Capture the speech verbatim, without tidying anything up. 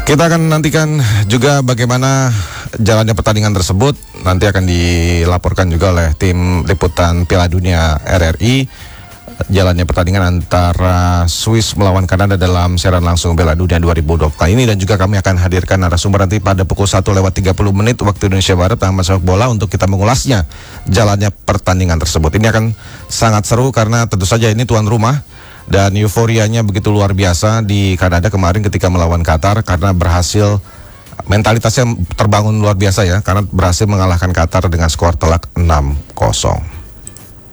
Kita akan nantikan juga bagaimana jalannya pertandingan tersebut. Nanti akan dilaporkan juga oleh tim liputan Piala Dunia R R I. Jalannya pertandingan antara Swiss melawan Kanada dalam siaran langsung Piala Dunia dua ribu dua puluh kali ini. Dan juga kami akan hadirkan narasumber nanti pada pukul satu lewat tiga puluh menit waktu Indonesia Barat Taman Sepak Bola untuk kita mengulasnya jalannya pertandingan tersebut. Ini akan sangat seru karena tentu saja ini tuan rumah. Dan euforianya begitu luar biasa di Kanada kemarin ketika melawan Qatar karena berhasil, mentalitasnya terbangun luar biasa ya, karena berhasil mengalahkan Qatar dengan skor telak enam kosong.